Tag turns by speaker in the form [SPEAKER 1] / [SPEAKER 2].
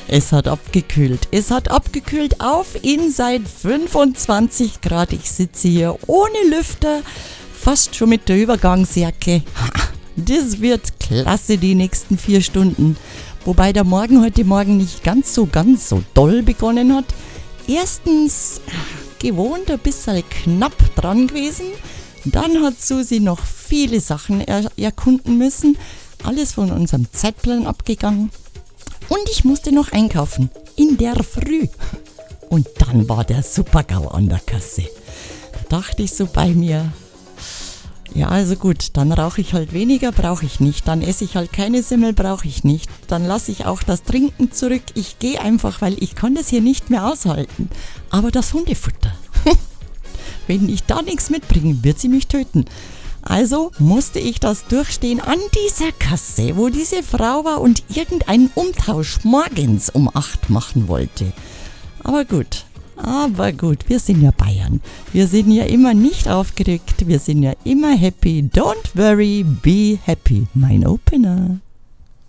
[SPEAKER 1] Es hat abgekühlt. Es hat abgekühlt auf Inside 25 Grad. Ich sitze hier ohne Lüfter, fast schon mit der Übergangsjacke. Das wird klasse die nächsten 4 Stunden. Wobei der Morgen heute Morgen nicht ganz so doll begonnen hat. Erstens gewohnt ein bisschen knapp dran gewesen. Dann hat Susi noch viele Sachen erkunden müssen. Alles von unserem Zeitplan abgegangen. Und ich musste noch einkaufen. In der Früh. Und dann war der Super-GAU an der Kasse. Da dachte ich so bei mir, ja, also gut, dann rauche ich halt weniger, brauche ich nicht. Dann esse ich halt keine Semmel, brauche ich nicht. Dann lasse ich auch das Trinken zurück. Ich gehe einfach, weil ich kann das hier nicht mehr aushalten. Aber das Hundefutter, wenn ich da nichts mitbringe, wird sie mich töten. Also musste ich das durchstehen an dieser Kasse, wo diese Frau war und irgendeinen Umtausch morgens um 8 machen wollte. Aber gut, wir sind ja Bayern. Wir sind ja immer nicht aufgeregt, wir sind ja immer happy. Don't worry, be happy, mein Opener.